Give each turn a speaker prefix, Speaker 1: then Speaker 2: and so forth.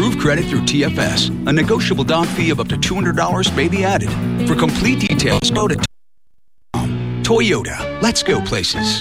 Speaker 1: approved credit through TFS. A negotiable down fee of up to $200 may be added. For complete details, go to Toyota. Let's go places.